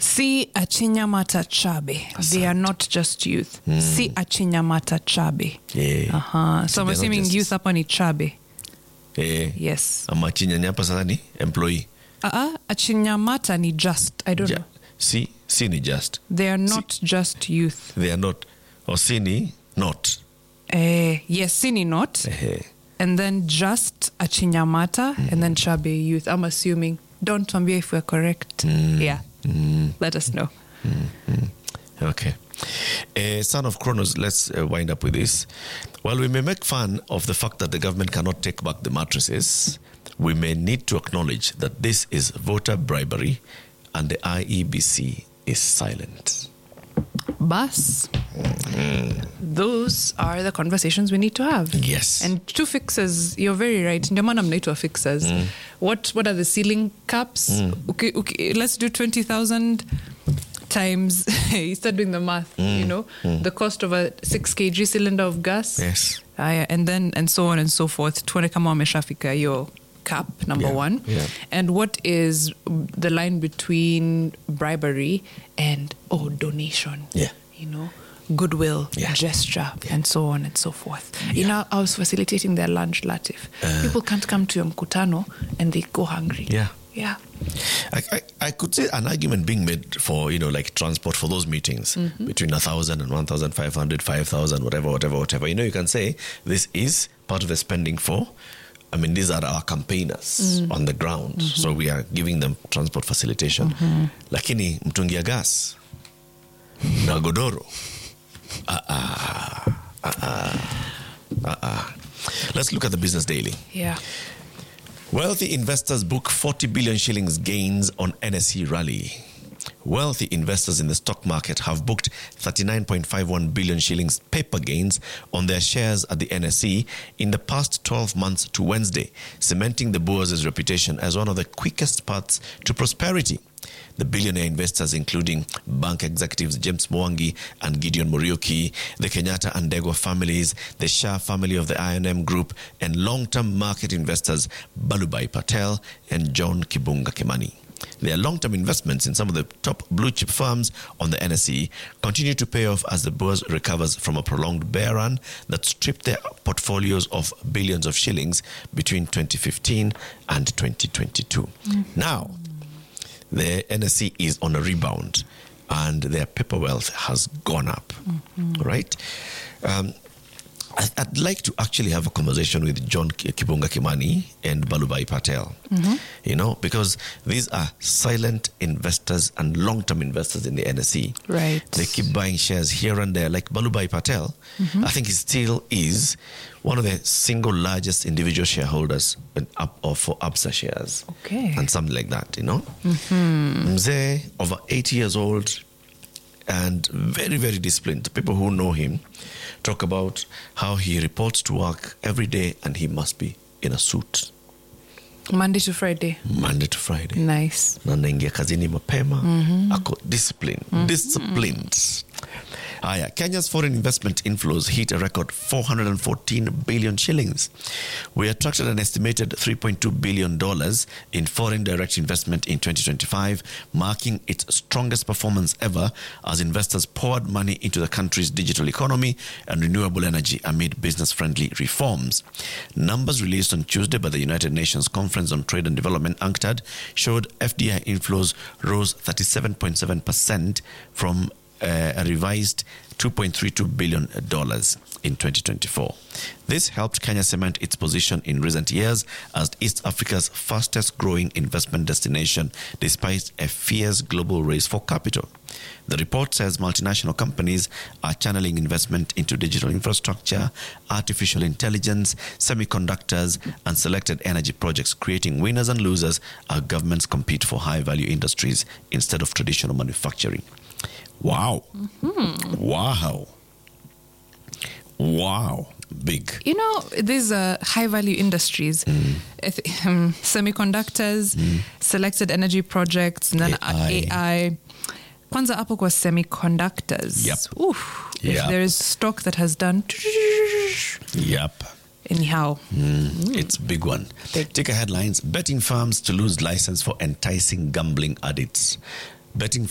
Si Achinyamata Chabe. They are not just youth. Si Achinyamata Chabe. Yeah. So I'm assuming youth hapa ni Chabe. Yes. Ama Achinyanyapa sasa ni employee. Achinyamata ni just. I don't know. Si ni just. They are not just youth. They are not. Or si ni not. Yes, si ni not. And then just Achinyamata and then Chabe youth. I'm assuming. Don't tell me if we're correct. Yeah. Let us know. Okay. Son of Kronos, let's wind up with this. While we may make fun of the fact that the government cannot take back the mattresses, we may need to acknowledge that this is voter bribery and the IEBC is silent. Bas. Those are the conversations we need to have. Yes. And two fixes, you're very right. Ndio maana mnaitwa fixers. What are the ceiling caps? Okay, let's do 20,000 times. You start doing the math, you know, the cost of a 6 kg cylinder of gas. Yes. And then, and so on and so forth. Tuone kama wameshafika your cap, number one. Yeah. And what is the line between bribery and donation? Yeah. You know, goodwill, gesture, and so on and so forth. You know, I was facilitating their lunch, Latif. People can't come to your mkutano and they go hungry. Yeah. Yeah. I could say an argument being made for, you know, like transport for those meetings between 1,000 and 1,500, 5,000, whatever. You know, you can say this is part of the spending for, I mean, these are our campaigners on the ground. So we are giving them transport facilitation. Lakini mtungi ya gas na godoro. Let's look at the Business Daily. Yeah. Wealthy investors book 40 billion shillings gains on NSE rally. Wealthy investors in the stock market have booked 39.51 billion shillings paper gains on their shares at the NSE in the past 12 months to Wednesday, cementing the Boers' reputation as one of the quickest paths to prosperity. The billionaire investors, including bank executives James Mwangi and Gideon Muriuki, the Kenyatta and Ndegwa families, the Shah family of the I&M Group, and long-term market investors Balubai Patel and John Kibunga Kimani. Their long-term investments in some of the top blue-chip firms on the NSE continue to pay off as the Boers recovers from a prolonged bear run that stripped their portfolios of billions of shillings between 2015 and 2022. Now, the NSE is on a rebound and their paper wealth has gone up, right? I'd like to actually have a conversation with John Kibunga Kimani and Balubai Patel, you know, because these are silent investors and long-term investors in the NSE. Right. They keep buying shares here and there. Like Balubai Patel, I think he still is one of the single largest individual shareholders for Absa shares. Okay. And something like that, you know. Mzee, over 80 years old and very, very disciplined. People who know him talk about how he reports to work every day and he must be in a suit. Monday to Friday. Monday to Friday. Nice. Na naingia kazini mapema. Ako disciplined. Kenya's foreign investment inflows hit a record 414 billion shillings. We attracted an estimated $3.2 billion in foreign direct investment in 2025, marking its strongest performance ever as investors poured money into the country's digital economy and renewable energy amid business-friendly reforms. Numbers released on Tuesday by the United Nations Conference on Trade and Development, UNCTAD, showed FDI inflows rose 37.7% from a revised $2.32 billion in 2024. This helped Kenya cement its position in recent years as East Africa's fastest growing investment destination, despite a fierce global race for capital. The report says multinational companies are channeling investment into digital infrastructure, artificial intelligence, semiconductors, and selected energy projects, creating winners and losers as governments compete for high-value industries instead of traditional manufacturing. Wow. Wow. Big. You know, these high-value industries, semiconductors, selected energy projects, and then AI. Kwanza hapo kwa semiconductors. If there is stock that has done... Anyhow. It's a big one. Take a headlines. Betting firms to lose license for enticing gambling addicts. Betting